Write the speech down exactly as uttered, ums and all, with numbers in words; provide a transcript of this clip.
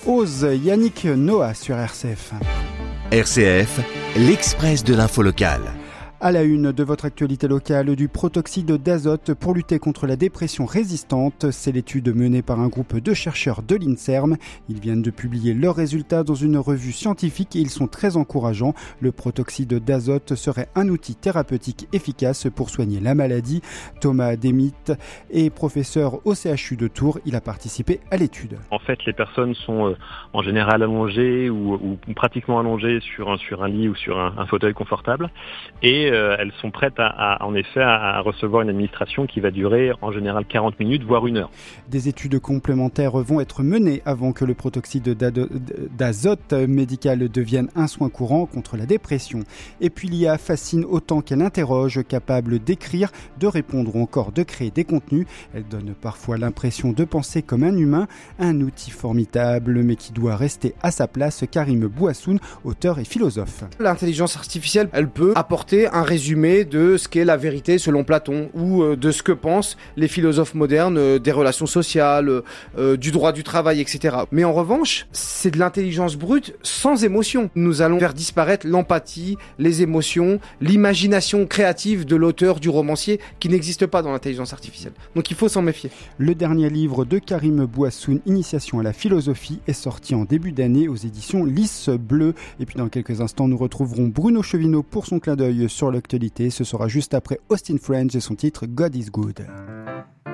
Ose, Yannick Noah sur R C F. R C F, l'Express de l'info locale. À la une de votre actualité locale, du protoxyde d'azote pour lutter contre la dépression résistante. C'est l'étude menée par un groupe de chercheurs de l'INSERM. Ils viennent de publier leurs résultats dans une revue scientifique et ils sont très encourageants. Le protoxyde d'azote serait un outil thérapeutique efficace pour soigner la maladie. Thomas Demit est professeur au C H U de Tours. Il a participé à l'étude. En fait, les personnes sont euh, en général allongées ou, ou pratiquement allongées sur un, sur un lit ou sur un, un fauteuil confortable. Et Euh, elles sont prêtes à, à, en effet à, à recevoir une administration qui va durer en général quarante minutes, voire une heure. Des études complémentaires vont être menées avant que le protoxyde d'azote médical devienne un soin courant contre la dépression. Et puis l'I A fascine autant qu'elle interroge, capable d'écrire, de répondre ou encore de créer des contenus. Elle donne parfois l'impression de penser comme un humain, un outil formidable mais qui doit rester à sa place. Karim Bouassoun, auteur et philosophe. L'intelligence artificielle, elle peut apporter un Un résumé de ce qu'est la vérité selon Platon ou euh, de ce que pensent les philosophes modernes euh, des relations sociales, euh, du droit du travail, et cetera. Mais en revanche, c'est de l'intelligence brute sans émotion. Nous allons faire disparaître l'empathie, les émotions, l'imagination créative de l'auteur, du romancier, qui n'existe pas dans l'intelligence artificielle. Donc il faut s'en méfier. Le dernier livre de Karim Bouassoun, Initiation à la philosophie, est sorti en début d'année aux éditions Lys Bleu. Et puis dans quelques instants, nous retrouverons Bruno Chevineau pour son clin d'œil sur l'actualité. Ce sera juste après Austin French et son titre God is Good.